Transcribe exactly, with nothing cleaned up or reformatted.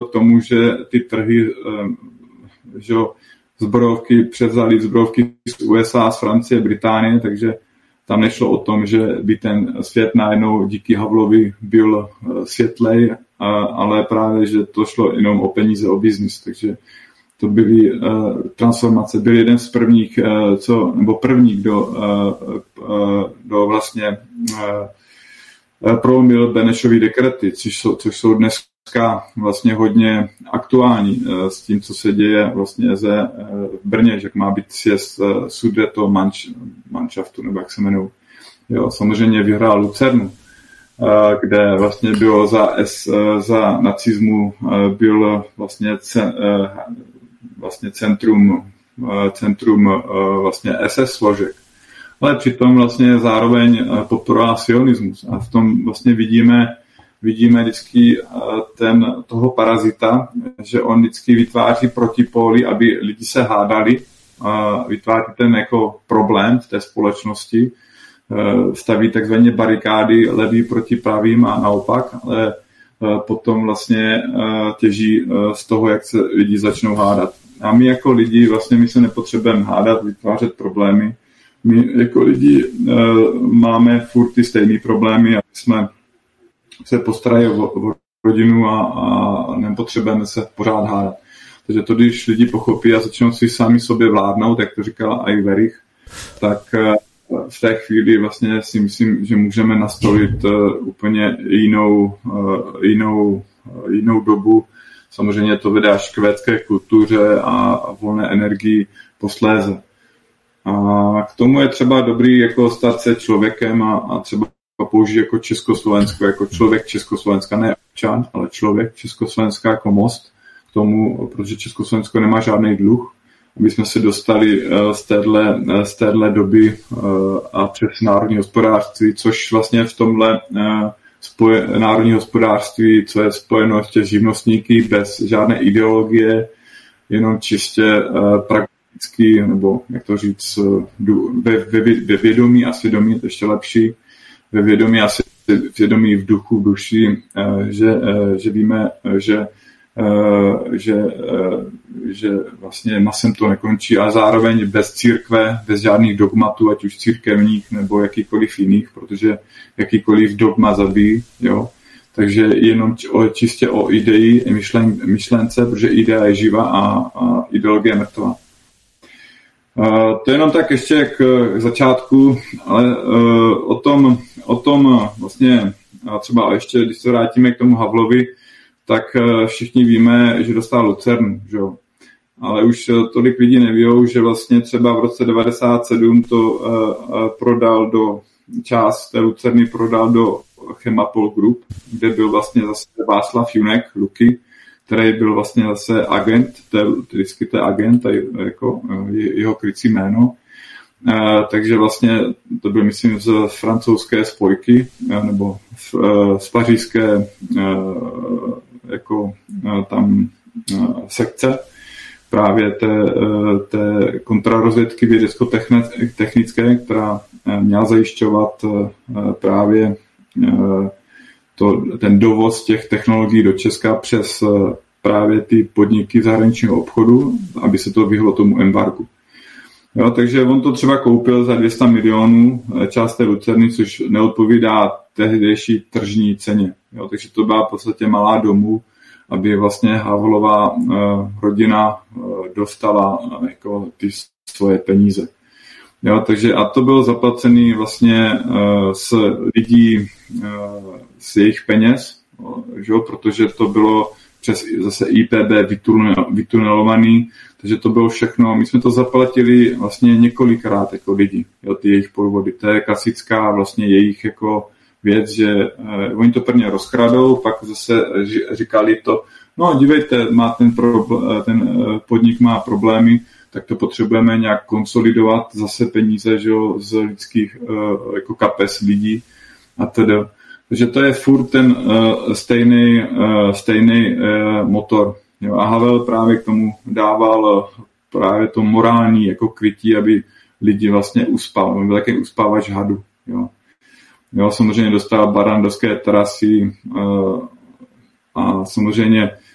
k tomu, že ty trhy, že zbrojovky převzaly zbrojovky z U S A, z Francie, Británie, takže tam nešlo o tom, že by ten svět najednou díky Hubbleovi byl světlej, ale právě, že to šlo jenom o peníze, o biznis, takže to byly uh, transformace. Byl jeden z prvních, uh, co, nebo první, kdo, uh, uh, kdo vlastně uh, prolomil Benešovy dekrety, což jsou, což jsou dneska vlastně hodně aktuální uh, s tím, co se děje vlastně ze, uh, v Brně, že má být sjezd uh, Sudeto manč, Manšaftu, nebo jak se jmenují. Jo, samozřejmě vyhrál Lucernu, uh, kde vlastně bylo za, S, uh, za nacismu uh, byl vlastně cen, uh, vlastně centrum, centrum vlastně S S složek. Ale přitom vlastně zároveň podporoval sionismus. A v tom vlastně vidíme, vidíme vždycky ten, toho parazita, že on vždycky vytváří protipóly, aby lidi se hádali, vytváří ten jako problém v té společnosti, staví takzvané barikády levý proti pravým a naopak, ale potom vlastně těží z toho, jak se lidi začnou hádat. A my jako lidi, vlastně my se nepotřebujeme hádat, vytvářet problémy. My jako lidi e, máme furt ty stejné problémy a jsme se postarají o, o rodinu a, a nepotřebujeme se pořád hádat. Takže to, když lidi pochopí a začnou si sami sobě vládnout, jak to říkala i Verich, tak e, v té chvíli vlastně si myslím, že můžeme nastolit e, úplně jinou, e, jinou, e, jinou dobu. Samozřejmě to vede až k védské kultuře a volné energii posléze. A k tomu je třeba dobrý jako stát se člověkem a, a třeba použít jako Československo, jako člověk Československa, ne občan, ale člověk Československa jako most k tomu, protože Československo nemá žádný dluh, aby jsme se dostali z téhle, z téhle doby a přes národní hospodářství, což vlastně v tomhle spoje, národní hospodářství, co je spojeno ještě s živnostníky, bez žádné ideologie, jenom čistě uh, prakticky, nebo jak to říct, ve, ve, ve vědomí a svědomí, to ještě lepší, ve vědomí a svědomí v duchu, v duši, uh, že, uh, že víme, že, uh, že, uh, že vlastně masem to nekončí, a zároveň bez církve, bez žádných dogmatů, ať už církevních nebo jakýkoliv jiných, protože jakýkoliv dogma zabíjí, jo. Takže jenom o, čistě o ideji, myšlen, myšlence, protože idea je živa a, a ideologie je mrtvá. Uh, to je jenom tak ještě k, k začátku, ale uh, o tom, o tom vlastně, a třeba ještě, když se vrátíme k tomu Hubbleovi, tak uh, všichni víme, že dostal Lucernu, že jo. Ale už tolik lidí neví, že vlastně třeba v roce devadesát sedm to uh, uh, prodal do část té Lucerny prodal do Chemapol Group, kde byl vlastně zase Václav Junek, Luky, který byl vlastně zase agent, vždycky to je agent, jako jeho krycí jméno. Uh, takže vlastně to byl, myslím, z francouzské spojky, uh, nebo z, uh, z pařížské uh, jako uh, tam uh, sekce právě té, té kontrarozvědky vědecko-technické, která měla zajišťovat právě to, ten dovoz těch technologií do Česka přes právě ty podniky zahraničního obchodu, aby se to vyhlo tomu embargu. Jo, takže on to třeba koupil za dvě stě milionů část té Lucerny, což neodpovídá tehdejší tržní ceně. Jo, takže to byla v podstatě malá domů, aby vlastně Havlová uh, rodina uh, dostala uh, jako ty svoje peníze. Jo, takže a to bylo zaplacený vlastně uh, s lidí uh, z jejich peněz, uh, že, protože to bylo přes zase I P B vytunelovaný, takže to bylo všechno. My jsme to zaplatili vlastně několikrát jako lidi, jo, ty jejich podvody. To je klasická vlastně jejich jako věc, že uh, oni to prvně rozkradou, pak zase říkali to, no dívejte, má ten, problém, ten uh, podnik má problémy, tak to potřebujeme nějak konsolidovat, zase peníze, že jo, z lidských uh, jako kapes lidí a teda. Takže to je furt ten uh, stejný, uh, stejný uh, motor. Jo. A Havel právě k tomu dával uh, právě to morální jako krytí, aby lidi vlastně uspal. On byl takový uspávač hadu. Jo. Jo, samozřejmě dostal barandovské terasy uh, a samozřejmě